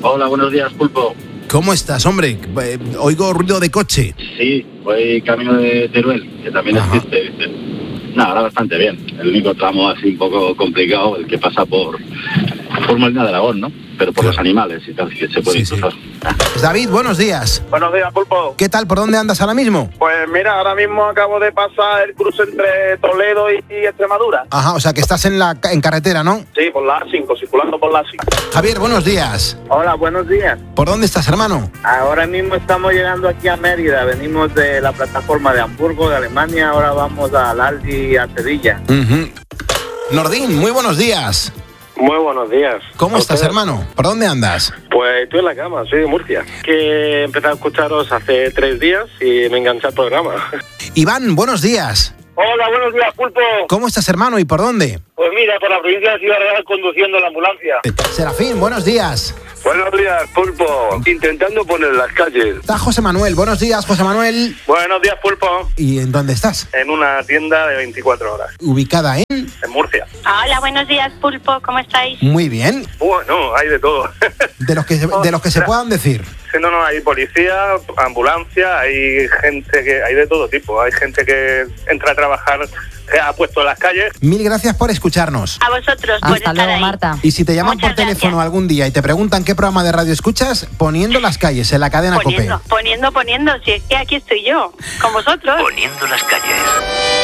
Hola, buenos días, Pulpo. ¿Cómo estás, hombre? Oigo ruido de coche. Sí, voy camino de Teruel, que también Ajá. existe, ¿viste? Nada, ahora bastante bien. El único tramo así un poco complicado, el que pasa por Molina de Aragón, ¿no? Pero por Claro. los animales y tal, que se puede Sí, cruzar. David, buenos días. Buenos días, Pulpo. ¿Qué tal? ¿Por dónde andas ahora mismo? Pues mira, ahora mismo acabo de pasar el cruce entre Toledo y Extremadura. Ajá, o sea que estás en carretera, ¿no? Sí, por la A5, circulando por la A5. Javier, buenos días. Hola, buenos días. ¿Por dónde estás, hermano? Ahora mismo estamos llegando aquí a Mérida. Venimos de la plataforma de Hamburgo, de Alemania. Ahora vamos al Aldi y a Sevilla. Nordín, muy buenos días. Muy buenos días. ¿Cómo ¿A estás, ustedes? hermano? ¿Por dónde andas? Pues estoy en la cama, soy de Murcia. Que he empezado a escucharos hace 3 días y me enganché al programa. Iván, buenos días. Hola, buenos días, Pulpo. ¿Cómo estás, hermano? ¿Y por dónde? Pues mira, por la provincia de Ciudad Real conduciendo la ambulancia. Serafín, buenos días. Buenos días, Pulpo. Intentando poner las calles. Está José Manuel. Buenos días, José Manuel. Buenos días, Pulpo. ¿Y en dónde estás? En una tienda de 24 horas, Ubicada en... en Murcia. Hola, buenos días, Pulpo, ¿cómo estáis? Muy bien. Bueno, hay de todo. De los que se puedan decir. No, hay policía, ambulancia, hay gente que... Hay de todo tipo. Hay gente que entra a trabajar, que ha puesto en las calles. Mil gracias por escucharnos. A vosotros por Hasta estar luego, ahí. Marta. Y si te llaman Muchas por teléfono gracias. algún día y te preguntan qué programa de radio escuchas, poniendo las calles en la cadena COPE. Poniendo, si es que aquí estoy yo, con vosotros. Poniendo las calles.